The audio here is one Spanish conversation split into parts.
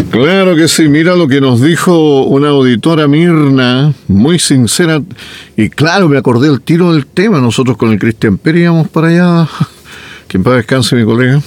Claro que sí, mira lo que nos dijo una auditora, Mirna, muy sincera, y claro, me acordé el tiro del tema. Nosotros con el Cristian Pérez íbamos para allá, que en paz descanse mi colega.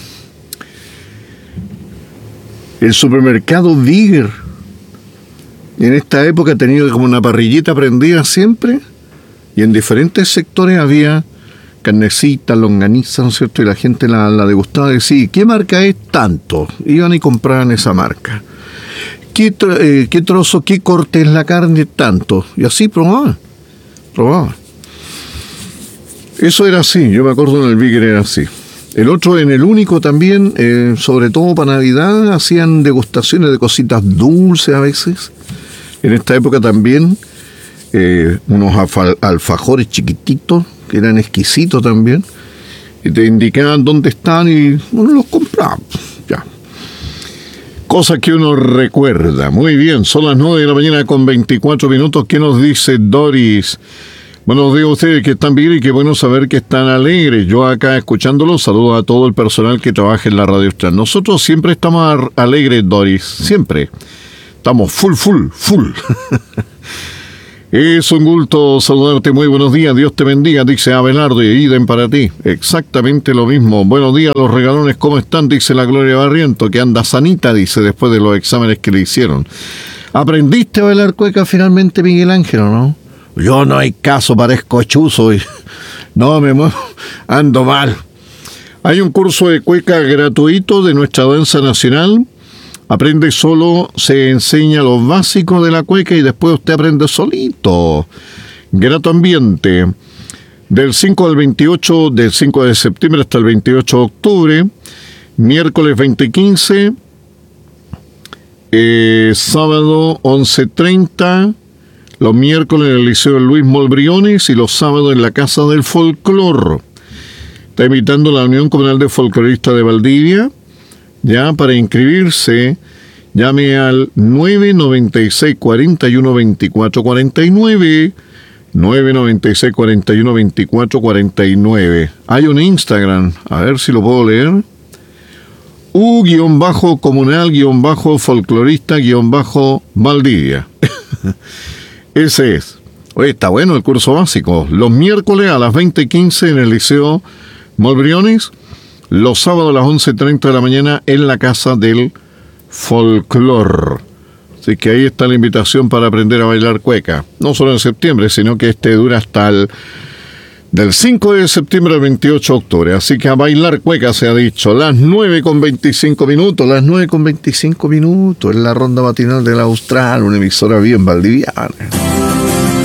El supermercado Bigger, en esta época tenía como una parrillita prendida siempre, y en diferentes sectores había carnecita, longaniza, ¿no es cierto? Y la gente la degustaba y decía, ¿qué marca es? Tanto. Iban y compraban esa marca. ¿Qué trozo, qué corte es la carne? Tanto. Y así probaban. Eso era así, yo me acuerdo en el Bigger era así. El otro, en el Único también, sobre todo para Navidad, hacían degustaciones de cositas dulces a veces. En esta época también, unos alfajores chiquititos, que eran exquisitos también, y te indicaban dónde están y uno los compraba. Ya. Cosas que uno recuerda. Muy bien, son las 9 de la mañana con 24 minutos. ¿Qué nos dice Doris? Buenos días a ustedes que están bien y qué bueno saber que están alegres. Yo acá escuchándolos, saludo a todo el personal que trabaja en la radio Austral. Nosotros siempre estamos alegres, Doris, siempre. Estamos full. Es un gusto saludarte, muy buenos días, Dios te bendiga, dice Abelardo, y idem para ti. Exactamente lo mismo. Buenos días, los regalones, ¿cómo están? Dice la Gloria Barriento, que anda sanita, dice, después de los exámenes que le hicieron. ¿Aprendiste a bailar cueca finalmente, Miguel Ángel, o no? Yo no hay caso, parezco chuzo y no me muevo, ando mal. Hay un curso de cueca gratuito de nuestra danza nacional. Aprende solo, se enseña lo básico de la cueca y después usted aprende solito. Grato ambiente. Del 5 al 28, del 5 de septiembre hasta el 28 de octubre. Miércoles 20 y 15. Sábado 11:30. Los miércoles en el Liceo Luis Molbriones y los sábados en la Casa del Folclor. Está invitando la Unión Comunal de Folcloristas de Valdivia. Ya, para inscribirse, llame al 996-41-2449, 996-41-2449. Hay un Instagram, a ver si lo puedo leer. U-comunal-folclorista-Valdivia. Ese es. Oye, está bueno el curso básico. Los miércoles a las 20:15 en el Liceo Molbriones. Los sábados a las 11:30 de la mañana en la Casa del Folclor. Así que ahí está la invitación para aprender a bailar cueca. No solo en septiembre, sino que dura hasta del 5 de septiembre al 28 de octubre. Así que a bailar cueca se ha dicho. Las 9:25 minutos. Las 9:25 minutos. Es la ronda matinal de la Austral, una emisora bien valdiviana.